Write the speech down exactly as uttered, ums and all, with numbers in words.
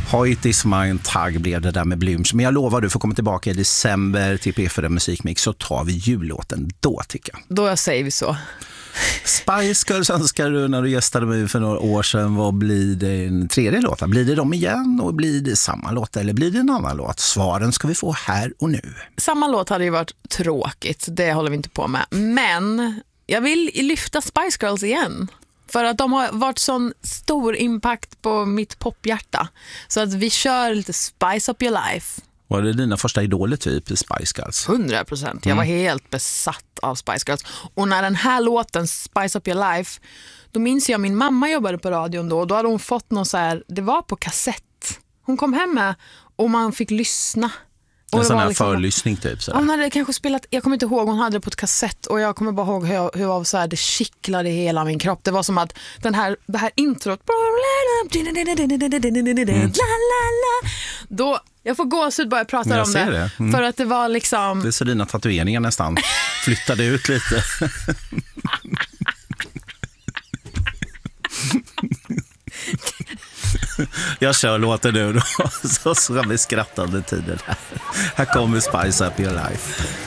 Heart is mine tag blev det där med Blooms. Men jag lovar, du får komma tillbaka i december till P fyra Musikmix, så tar vi jullåten då, tycker jag. Då säger vi så. Spice Girls önskar du när du gästade mig för några år sedan. Vad blir det en tredje låt? Blir det dem igen och blir det samma låt eller blir det en annan låt? Svaren ska vi få här och nu. Samma låt hade ju varit tråkigt, det håller vi inte på med. Men jag vill lyfta Spice Girls igen. För att de har varit sån stor impact på mitt pophjärta. Så att vi kör lite Spice Up Your Life. Var det dina första idoler typ, Spice Girls? hundra procent. Jag var helt besatt av Spice Girls. Och när den här låten, Spice Up Your Life, då minns jag min mamma jobbade på radion då. Då hade hon fått någon så här, det var på kassett. Hon kom hem med och man fick lyssna. Och en sån här liksom, förlyssning typ. Så hon hade kanske spelat, jag kommer inte ihåg, hon hade det på ett kassett och jag kommer bara ihåg hur, jag, hur jag, så här, det kittlade i hela min kropp. Det var som att den här, det här introt mm. då, jag får gåshud bara jag pratar jag om det, det. Mm. för att det var liksom det är så dina tatueringar nästan flyttade ut lite. Jag kör låten nu då, så ska vi skrattande tider här. Här kommer Spice Up Your Life.